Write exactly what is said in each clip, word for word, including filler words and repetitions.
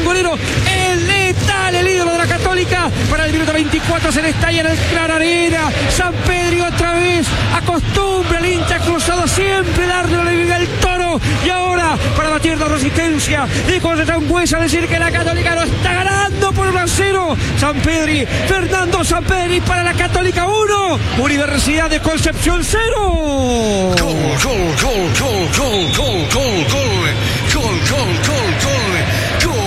un golero, el letal, el ídolo de la Católica. Para el minuto veinticuatro se le estalla en el Clara Arena. Sampedri otra vez, acostumbra el hincha cruzado siempre darle la vida al Toro. Y ahora, para batir la resistencia, dijo de Sangüesa decir que la Católica lo está ganando por uno a cero. Sampedri, Fernando Sampedri para la Católica uno, Universidad de Concepción cero. Gol, gol, gol, gol, gol, gol, gol, gol, gol, gol, gol, gol, gol,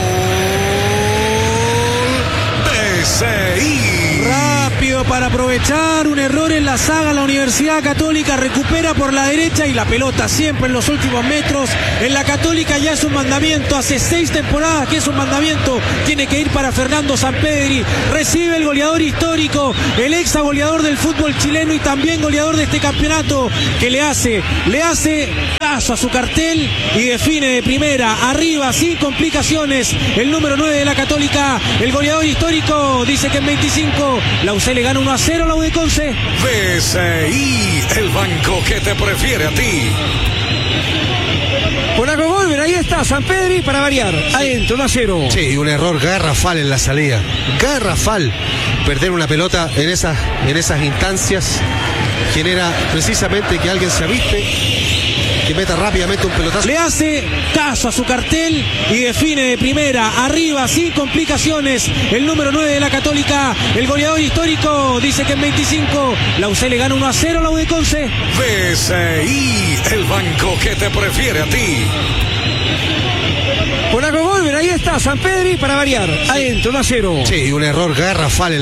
B C I. Rápido para aprovechar un error en la saga. La Universidad Católica recupera por la derecha y la pelota siempre en los últimos metros. En la Católica ya es un mandamiento. Hace seis temporadas que es un mandamiento. Tiene que ir para Fernando Sampedri. Recibe el goleador histórico, el ex goleador del fútbol chileno y también goleador de este campeonato, que le hace, le hace caso a su cartel y define de primera, arriba, sin complicaciones. El número nueve de la Católica, el goleador histórico, dice que en veinticinco la U C le gana uno a cero a la U de Conce. B C I, el banco que te prefiere a ti. Por Ago Golver, ahí está Sampedri para variar. Adentro, uno a cero. Sí, un error garrafal en la salida. Garrafal. Perder una pelota en esas, en esas instancias genera precisamente que alguien se aviste, que meta rápidamente un pelotazo. Le hace caso a su cartel y define de primera, arriba, sin complicaciones. El número nueve de la Católica, el goleador histórico, dice que en veinticinco la U C le gana uno a cero a la U de Conce. B C I, el banco que te prefiere a ti. Por Ago Golver, ahí está Sampedri para variar. Adentro, uno a cero. Sí, un error garrafal en